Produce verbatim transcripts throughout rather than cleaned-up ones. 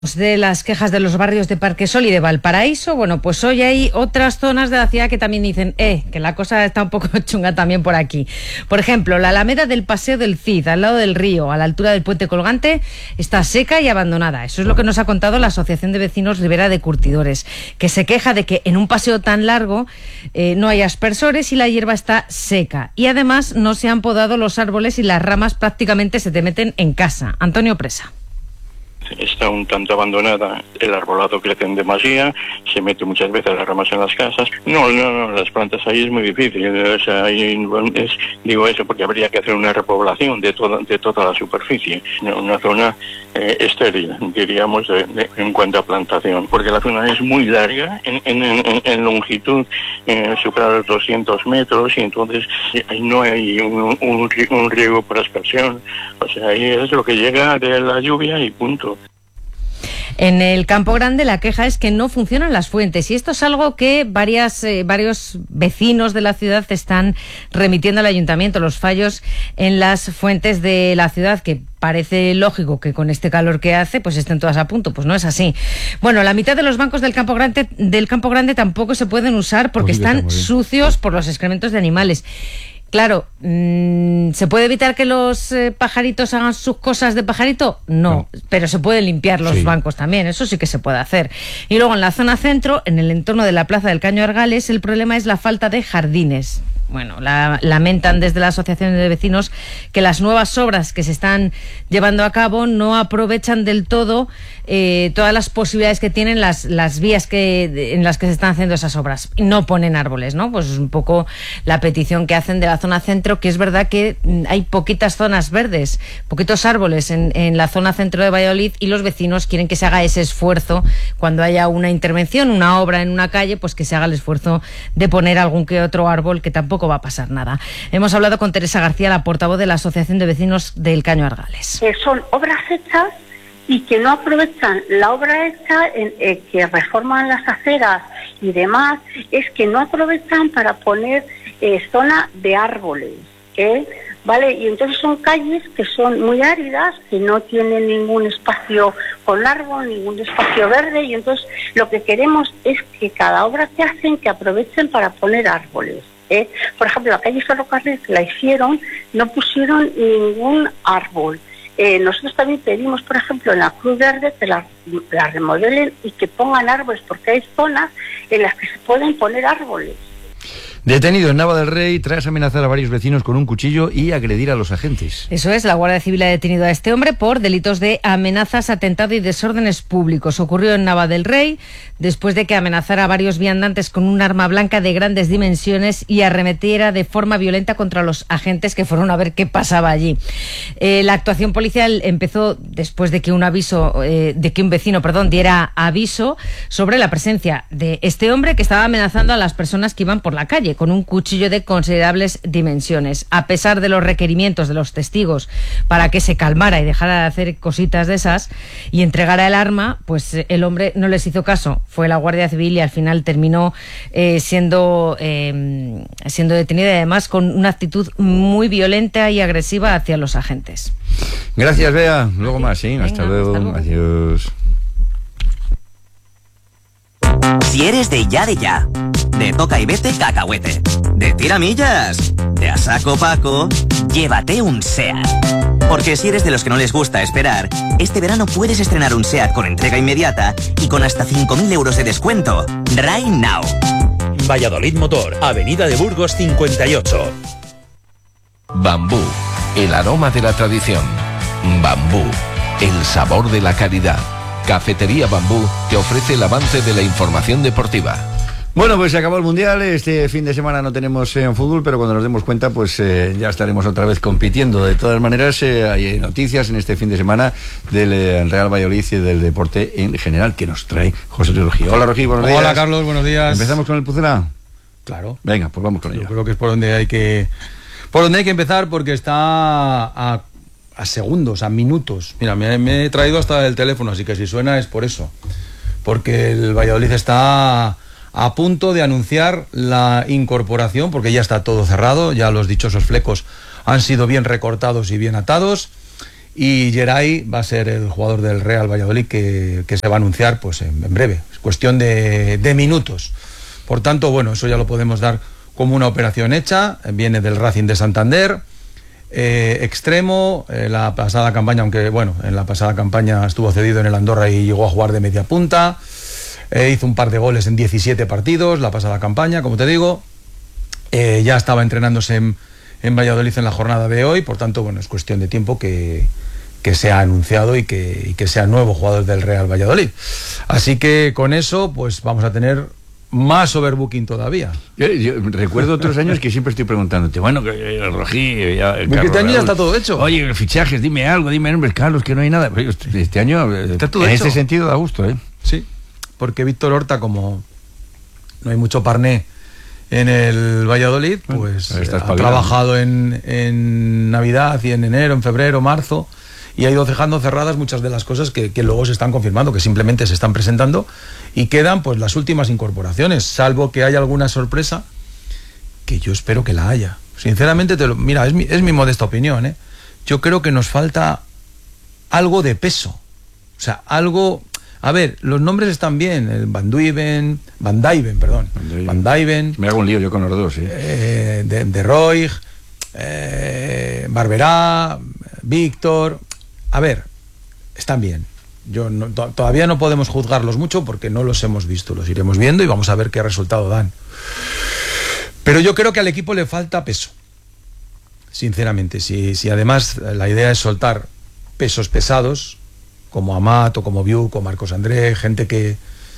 De las quejas de los barrios de Parquesol y de Valparaíso, bueno, pues hoy hay otras zonas de la ciudad que también dicen, eh, que la cosa está un poco chunga también por aquí. Por ejemplo, la alameda del Paseo del Cid, al lado del río, a la altura del puente colgante, está seca y abandonada. Eso es lo que nos ha contado la Asociación de Vecinos Ribera de Curtidores, que se queja de que en un paseo tan largo eh, no hay aspersores y la hierba está seca. Y además no se han podado los árboles y las ramas prácticamente se te meten en casa. Antonio Presa. Está un tanto abandonada, el arbolado crece en demasía, se mete muchas veces las ramas en las casas. No, no, no, las plantas ahí es muy difícil. O sea, ahí es, digo eso porque habría que hacer una repoblación de toda, de toda la superficie. Una zona eh, estéril, diríamos, de, de, en cuanto a plantación, porque la zona es muy larga, en, en, en, en longitud eh, supera los doscientos metros y entonces ahí no hay un, un, un riego por aspersión. O sea, ahí es lo que llega de la lluvia y punto. En el Campo Grande la queja es que no funcionan las fuentes y esto es algo que varias, eh, varios vecinos de la ciudad están remitiendo al ayuntamiento, los fallos en las fuentes de la ciudad, que parece lógico que con este calor que hace pues estén todas a punto, pues no es así. Bueno, la mitad de los bancos del Campo Grande, del Campo Grande tampoco se pueden usar porque están sucios por los excrementos de animales. Claro, mmm, ¿se puede evitar que los eh, pajaritos hagan sus cosas de pajarito? No, no. Pero se pueden limpiar los sí. bancos también, eso sí que se puede hacer. Y luego en la zona centro, en el entorno de la Plaza del Caño Argales, el problema es la falta de jardines. Bueno, la, lamentan desde la Asociación de Vecinos que las nuevas obras que se están llevando a cabo no aprovechan del todo eh, todas las posibilidades que tienen las, las vías que, en las que se están haciendo esas obras. No ponen árboles, ¿no? Pues es un poco la petición que hacen de la zona centro, que es verdad que hay poquitas zonas verdes, poquitos árboles en, en la zona centro de Valladolid, y los vecinos quieren que se haga ese esfuerzo cuando haya una intervención, una obra en una calle, pues que se haga el esfuerzo de poner algún que otro árbol, que tampoco va a pasar nada. Hemos hablado con Teresa García, la portavoz de la Asociación de Vecinos del Caño Argales. Eh, son obras hechas y que no aprovechan la obra hecha, en, eh, que reforman las aceras y demás, es que no aprovechan para poner eh, zona de árboles, ¿eh? ¿Vale? Y entonces son calles que son muy áridas, que no tienen ningún espacio con árbol, ningún espacio verde, y entonces lo que queremos es que cada obra que hacen, que aprovechen para poner árboles. ¿Eh? Por ejemplo, la calle Ferrocarril que la hicieron, no pusieron ningún árbol. Eh, nosotros también pedimos, por ejemplo, en la Cruz Verde que la, la remodelen y que pongan árboles, porque hay zonas en las que se pueden poner árboles. Detenido en Nava del Rey tras amenazar a varios vecinos con un cuchillo y agredir a los agentes. Eso es, la Guardia Civil ha detenido a este hombre por delitos de amenazas, atentado y desórdenes públicos. Ocurrió en Nava del Rey después de que amenazara a varios viandantes con un arma blanca de grandes dimensiones y arremetiera de forma violenta contra los agentes que fueron a ver qué pasaba allí. Eh, la actuación policial empezó después de que un aviso, eh, de que un vecino, perdón, diera aviso sobre la presencia de este hombre que estaba amenazando a las personas que iban por la calle con un cuchillo de considerables dimensiones. A pesar de los requerimientos de los testigos para que se calmara y dejara de hacer cositas de esas y entregara el arma, pues el hombre no les hizo caso. Fue la Guardia Civil y al final terminó eh, siendo, eh, siendo detenido, y además con una actitud muy violenta y agresiva hacia los agentes. Gracias, Bea. Luego más, ¿sí? Venga, hasta, luego. hasta luego. Adiós. Si eres de ya de ya, de toca y vete cacahuete, de tiramillas, de a saco Paco, llévate un SEAT. Porque si eres de los que no les gusta esperar, este verano puedes estrenar un SEAT con entrega inmediata y con hasta cinco mil euros de descuento. Right now. Valladolid Motor, Avenida de Burgos cincuenta y ocho. Bambú, el aroma de la tradición. Bambú, el sabor de la calidad. Cafetería Bambú te ofrece el avance de la información deportiva. Bueno, pues se acabó el Mundial. Este fin de semana no tenemos eh, fútbol, pero cuando nos demos cuenta, pues eh, ya estaremos otra vez compitiendo. De todas maneras, eh, hay noticias en este fin de semana del eh, Real Valladolid y del deporte en general que nos trae José Luis Rugí. Hola, Rugí, buenos días. Hola, Carlos, buenos días. ¿Empezamos con el Pucela? Claro. Venga, pues vamos con ello. Yo creo que es por donde hay que, por donde hay que empezar, porque está a, a segundos, a minutos. Mira, me, me he traído hasta el teléfono, así que si suena es por eso. Porque el Valladolid está a punto de anunciar la incorporación, porque ya está todo cerrado, ya los dichosos flecos han sido bien recortados y bien atados, y Geray va a ser el jugador del Real Valladolid que, que se va a anunciar pues en, en breve, es cuestión de, de minutos. Por tanto, bueno, eso ya lo podemos dar como una operación hecha, viene del Racing de Santander, eh, extremo, eh, la pasada campaña, aunque bueno, en la pasada campaña estuvo cedido en el Andorra y llegó a jugar de media punta, eh, hizo un par de goles en diecisiete partidos la pasada campaña, como te digo, eh, ya estaba entrenándose en, en Valladolid en la jornada de hoy, por tanto, bueno, es cuestión de tiempo que, que sea anunciado y que, y que sea nuevo jugador del Real Valladolid. Así que con eso, pues vamos a tener más overbooking todavía. Yo, yo recuerdo otros años que siempre estoy preguntándote, bueno, el Rojí, ya, el Carlos, este año ya está todo hecho. Oye, fichajes, dime algo, dime nombres, Carlos, que no hay nada. Este año, está todo en hecho. Ese sentido, da gusto, ¿eh? Sí, porque Víctor Horta, como no hay mucho parné en el Valladolid, pues bueno, ha trabajado en, en Navidad y en enero, en febrero, marzo, y ha ido dejando cerradas muchas de las cosas que, que luego se están confirmando, que simplemente se están presentando, y quedan pues las últimas incorporaciones, salvo que haya alguna sorpresa, que yo espero que la haya. Sinceramente, te lo, mira, es mi, es mi modesta opinión, ¿eh? Yo creo que nos falta algo de peso. O sea, algo... A ver, los nombres están bien, el Van Duyven, Van Duyven, perdón, Van Duyven. Me hago un lío yo con los dos, ¿sí? Eh, de, de Roy, eh, Barberá, Víctor... A ver, están bien. Yo no, to, todavía no podemos juzgarlos mucho porque no los hemos visto. Los iremos viendo y vamos a ver qué resultado dan. Pero yo creo que al equipo le falta peso. Sinceramente, si, si además la idea es soltar pesos pesados, como Amat o como Biuk o Marcos André, gente que,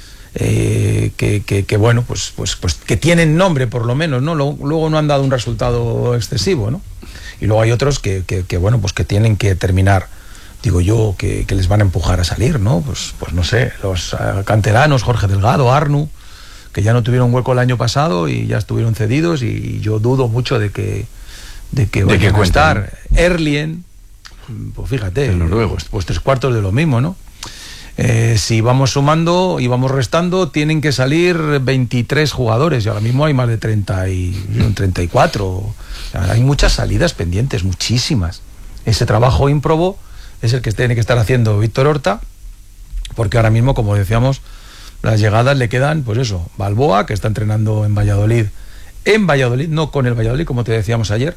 eh, que, que, que bueno, pues, pues, pues que tienen nombre por lo menos, ¿no? Luego, luego no han dado un resultado excesivo, ¿no? Y luego hay otros que, que, que bueno, pues que tienen que terminar, digo yo, que, que les van a empujar a salir, ¿no? Pues, pues no sé, los uh, canteranos, Jorge Delgado, Arnu, que ya no tuvieron hueco el año pasado y ya estuvieron cedidos, y yo dudo mucho de que de que vayan de que a estar. Erlien, pues fíjate, el noruego, pues, pues tres cuartos de lo mismo, ¿no? Eh, si vamos sumando y vamos restando, tienen que salir veintitrés jugadores y ahora mismo hay más de treinta y treinta y cuatro. O sea, hay muchas salidas pendientes, muchísimas. Ese trabajo ímprobo es el que tiene que estar haciendo Víctor Horta, porque ahora mismo, como decíamos, las llegadas le quedan, pues eso, Balboa, que está entrenando en Valladolid, en Valladolid, no con el Valladolid, como te decíamos ayer,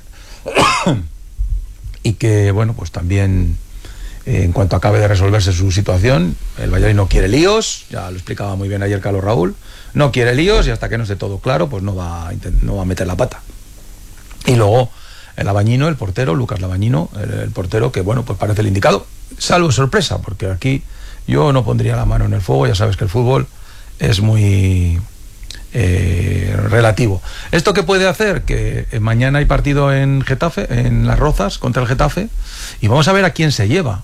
y que, bueno, pues también, eh, en cuanto acabe de resolverse su situación, el Valladolid no quiere líos, ya lo explicaba muy bien ayer Carlos Raúl, no quiere líos, y hasta que no esté todo claro, pues no va a, no va a meter la pata. Y luego el Labañino, el portero, Lucas Labañino, el, el portero que, bueno, pues parece el indicado, salvo sorpresa, porque aquí yo no pondría la mano en el fuego, ya sabes que el fútbol es muy eh, relativo. ¿Esto qué puede hacer? Que eh, mañana hay partido en Getafe, en Las Rozas, contra el Getafe, y vamos a ver a quién se lleva.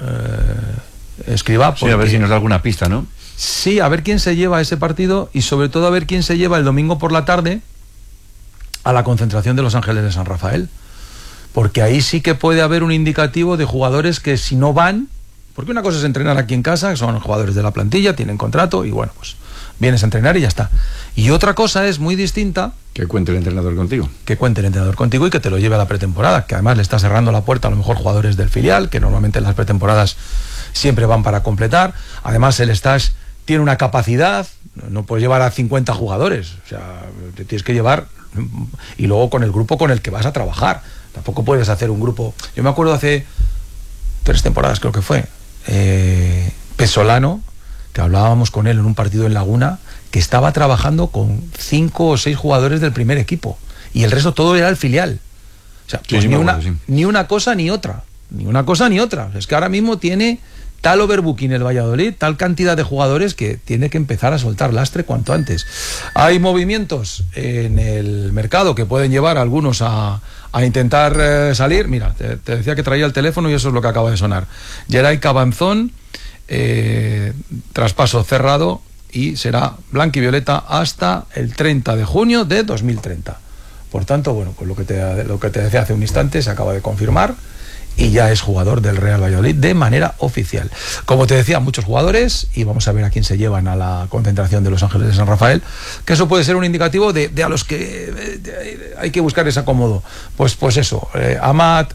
Eh, Escribá. Sí, a ver si nos da alguna pista, ¿no? Sí, a ver quién se lleva ese partido y sobre todo a ver quién se lleva el domingo por la tarde a la concentración de Los Ángeles de San Rafael, porque ahí sí que puede haber un indicativo de jugadores que si no van, porque una cosa es entrenar aquí en casa, que son jugadores de la plantilla, tienen contrato y bueno, pues vienes a entrenar y ya está. Y otra cosa es muy distinta, que cuente el entrenador contigo. Que cuente el entrenador contigo y que te lo lleve a la pretemporada, que además le está cerrando la puerta a lo mejor jugadores del filial, que normalmente en las pretemporadas siempre van para completar. Además el stage tiene una capacidad, no puedes llevar a cincuenta jugadores, o sea, te tienes que llevar, y luego con el grupo con el que vas a trabajar. Tampoco puedes hacer un grupo. Yo me acuerdo hace tres temporadas creo que fue, eh, Pesolano, que hablábamos con él en un partido en Laguna, que estaba trabajando con cinco o seis jugadores del primer equipo y el resto todo era el filial. O sea, pues sí, ni, una, acuerdo, sí. ni una cosa ni otra, ni una cosa ni otra. Es que ahora mismo tiene tal overbooking el Valladolid, tal cantidad de jugadores que tiene que empezar a soltar lastre cuanto antes. Hay movimientos en el mercado que pueden llevar a algunos a, a intentar eh, salir. Mira, te, te decía que traía el teléfono y eso es lo que acaba de sonar. Geray Cabanzón, eh, traspaso cerrado y será blanquivioleta hasta el treinta de junio de dos mil treinta. Por tanto, bueno, pues lo que te, lo que te decía hace un instante se acaba de confirmar y ya es jugador del Real Valladolid de manera oficial. Como te decía, muchos jugadores, y vamos a ver a quién se llevan a la concentración de Los Ángeles de San Rafael, que eso puede ser un indicativo de, de a los que de, de, hay que buscar ese acomodo. Pues, pues eso, eh, Amat,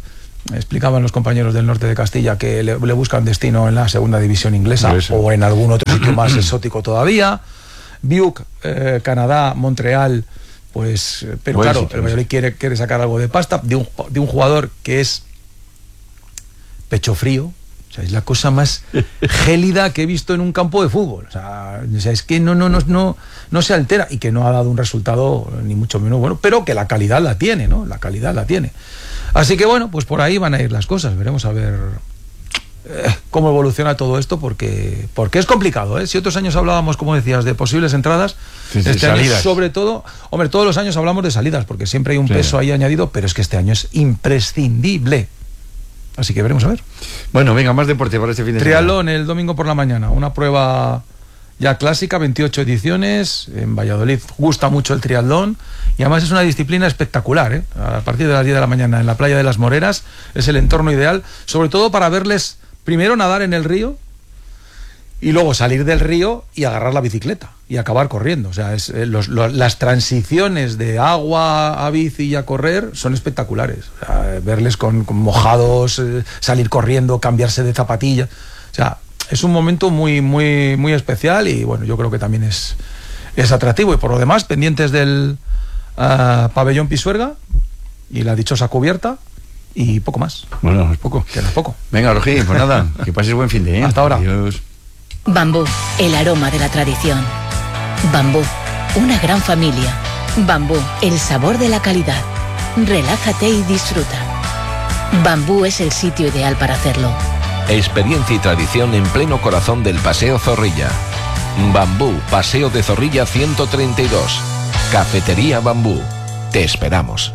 explicaban los compañeros del norte de Castilla que le, le buscan destino en la segunda división inglesa o en algún otro sitio más exótico todavía. Buc, eh, Canadá, Montreal, pues, pero bueno, claro, sí, el Valladolid quiere, quiere sacar algo de pasta de un, de un jugador que es pecho frío. O sea, es la cosa más gélida que he visto en un campo de fútbol. O sea, o sea, es que no, no, no, no, no se altera y que no ha dado un resultado ni mucho menos bueno, pero que la calidad la tiene, ¿no? La calidad la tiene. Así que bueno, pues por ahí van a ir las cosas. Veremos a ver eh, cómo evoluciona todo esto, porque, porque es complicado, ¿eh? Si otros años hablábamos, como decías, de posibles entradas, sí, sí, este año sobre todo, hombre, todos los años hablamos de salidas, porque siempre hay un sí. peso ahí añadido, pero es que este año es imprescindible. Así que veremos a ver. Bueno, venga, más deporte para este fin de semana. Triatlón el domingo por la mañana, una prueba ya clásica, veintiocho ediciones, en Valladolid gusta mucho el triatlón y además es una disciplina espectacular, ¿eh? A partir de las diez de la mañana en la playa de las Moreras es el entorno ideal, sobre todo para verles primero nadar en el río y luego salir del río y agarrar la bicicleta y acabar corriendo. O sea, es, eh, los, los, las transiciones de agua a bici y a correr son espectaculares. O sea, verles con, con mojados, eh, salir corriendo, cambiarse de zapatillas. O sea, es un momento muy, muy, muy especial y bueno, yo creo que también es, es atractivo. Y por lo demás, pendientes del uh, pabellón Pisuerga y la dichosa cubierta y poco más. Bueno, es poco. Que no es poco. Venga, Rogi, pues nada, que pases buen fin de, ¿eh? Hasta ahora. Adiós. Bambú, el aroma de la tradición. Bambú, una gran familia. Bambú, el sabor de la calidad. Relájate y disfruta. Bambú es el sitio ideal para hacerlo. Experiencia y tradición en pleno corazón del Paseo Zorrilla. Bambú, Paseo de Zorrilla ciento treinta y dos. Cafetería Bambú. Te esperamos.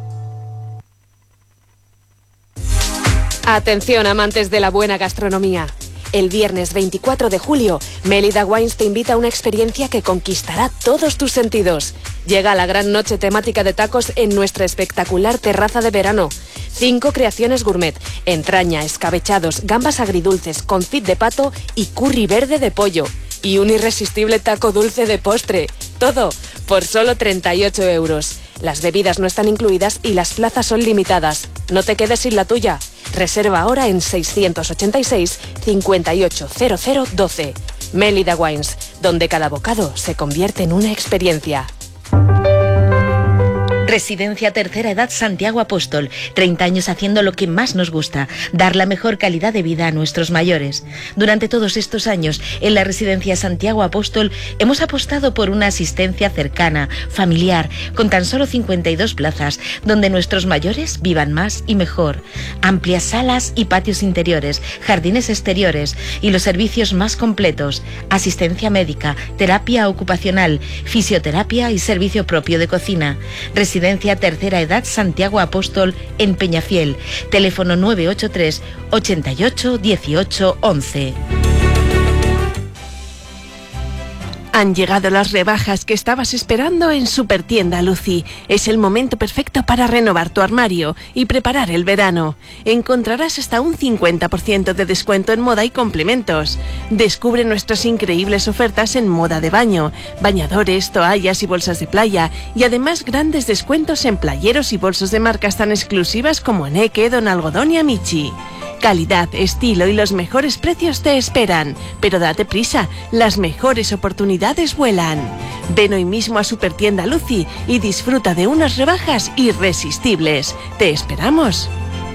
Atención, amantes de la buena gastronomía. El viernes veinticuatro de julio, Mélida Wines te invita a una experiencia que conquistará todos tus sentidos. Llega la gran noche temática de tacos en nuestra espectacular terraza de verano. Cinco creaciones gourmet, entraña, escabechados, gambas agridulces, confit de pato y curry verde de pollo. Y un irresistible taco dulce de postre. Todo por solo treinta y ocho euros. Las bebidas no están incluidas y las plazas son limitadas. No te quedes sin la tuya. Reserva ahora en seiscientos ochenta y seis, cincuenta y ocho, cero cero, doce. Mélida Wines, donde cada bocado se convierte en una experiencia. Residencia Tercera Edad Santiago Apóstol. treinta años haciendo lo que más nos gusta, dar la mejor calidad de vida a nuestros mayores. Durante todos estos años, en la Residencia Santiago Apóstol, hemos apostado por una asistencia cercana, familiar, con tan solo cincuenta y dos plazas, donde nuestros mayores vivan más y mejor. Amplias salas y patios interiores, jardines exteriores y los servicios más completos. Asistencia médica, terapia ocupacional, fisioterapia y servicio propio de cocina. Residencia Tercera Edad Santiago Apóstol en Peñafiel. Teléfono nueve ocho tres, ochenta y ocho, dieciocho, once. Han llegado las rebajas que estabas esperando en Supertienda Lucy. Es el momento perfecto para renovar tu armario y preparar el verano. Encontrarás hasta un cincuenta por ciento de descuento en moda y complementos. Descubre nuestras increíbles ofertas en moda de baño, bañadores, toallas y bolsas de playa, y además grandes descuentos en playeros y bolsos de marcas tan exclusivas como Neke, Don Algodón y Amici. Calidad, estilo y los mejores precios te esperan. Pero date prisa, las mejores oportunidades vuelan. Ven hoy mismo a Supertienda Lucy y disfruta de unas rebajas irresistibles. ¡Te esperamos!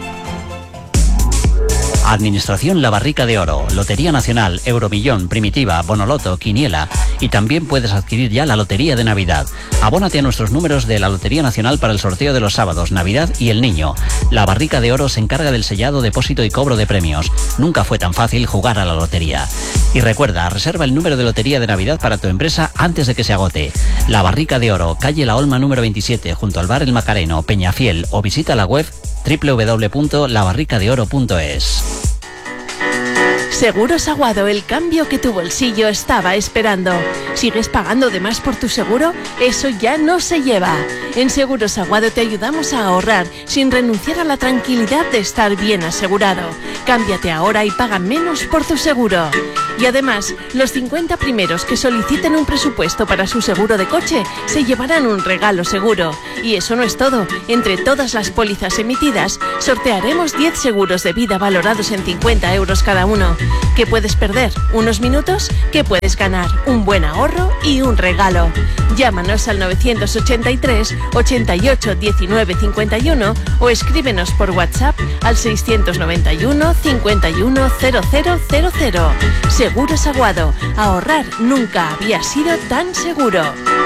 Administración La Barrica de Oro, Lotería Nacional, Euromillón, Primitiva, Bonoloto, Quiniela, y también puedes adquirir ya la Lotería de Navidad. Abónate a nuestros números de la Lotería Nacional para el sorteo de los sábados, Navidad y el Niño. La Barrica de Oro se encarga del sellado, depósito y cobro de premios. Nunca fue tan fácil jugar a la lotería. Y recuerda, reserva el número de Lotería de Navidad para tu empresa antes de que se agote. La Barrica de Oro, calle La Olma número veintisiete, junto al bar El Macareno, Peñafiel, o visita la web doble u doble u doble u punto la barrica de oro punto es. Seguros Aguado, el cambio que tu bolsillo estaba esperando. ¿Sigues pagando de más por tu seguro? Eso ya no se lleva. En Seguros Aguado te ayudamos a ahorrar sin renunciar a la tranquilidad de estar bien asegurado. Cámbiate ahora y paga menos por tu seguro. Y además, los cincuenta primeros que soliciten un presupuesto para su seguro de coche se llevarán un regalo seguro. Y eso no es todo. Entre todas las pólizas emitidas, sortearemos diez seguros de vida valorados en cincuenta euros cada uno. ¿Qué puedes perder? ¿Unos minutos? ¿Qué puedes ganar? Un buen ahorro y un regalo. Llámanos al novecientos ochenta y tres, ochenta y ocho, diecinueve, cincuenta y uno o escríbenos por WhatsApp al seiscientos noventa y uno, cincuenta y uno, cero cero cero cero. Seguros Aguado. Ahorrar nunca había sido tan seguro.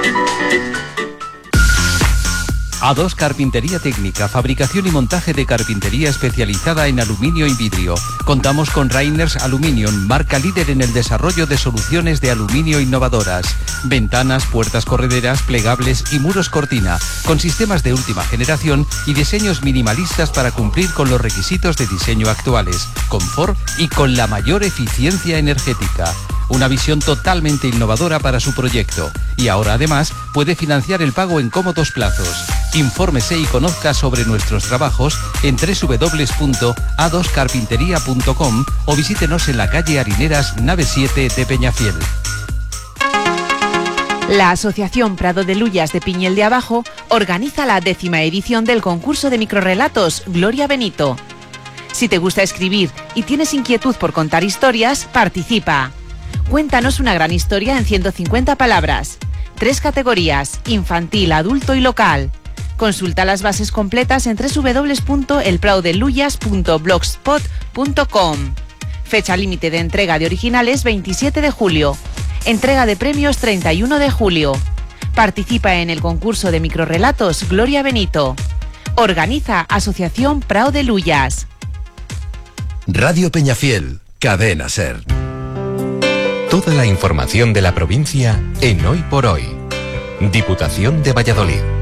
A dos Carpintería Técnica, fabricación y montaje de carpintería especializada en aluminio y vidrio. Contamos con Rainers Aluminium, marca líder en el desarrollo de soluciones de aluminio innovadoras. Ventanas, puertas correderas, plegables y muros cortina, con sistemas de última generación y diseños minimalistas para cumplir con los requisitos de diseño actuales, confort y con la mayor eficiencia energética. Una visión totalmente innovadora para su proyecto. Y ahora además puede financiar el pago en cómodos plazos. Infórmese y conozca sobre nuestros trabajos en doble u doble u doble u punto a dos carpintería punto com o visítenos en la calle Harineras, nave siete de Peñafiel. La Asociación Prado de Lullas de Piñel de Abajo organiza la décima edición del concurso de microrrelatos Gloria Benito. Si te gusta escribir y tienes inquietud por contar historias, participa. Cuéntanos una gran historia en ciento cincuenta palabras. Tres categorías: infantil, adulto y local. Consulta las bases completas en doble u doble u doble u punto el prado de lullas punto blogspot punto com. Fecha límite de entrega de originales veintisiete de julio. Entrega de premios treinta y uno de julio. Participa en el concurso de microrrelatos Gloria Benito. Organiza Asociación Prado de Lullas. Radio Peñafiel, Cadena Ser. Toda la información de la provincia en Hoy por Hoy. Diputación de Valladolid.